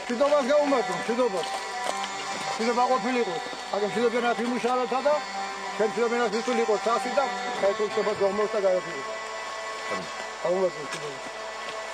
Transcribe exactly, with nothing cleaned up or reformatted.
მშვიდობას გაუმართო, მშვიდობას. მშვიდობა ყოფილიყო. აგ მშვიდობიანად იმუშავრებთა და შენ მშვიდობიანად მისულიყო წასი და ეს უცხოა გომოსა გაიყოფილიყო. აუმართო მშვიდობა.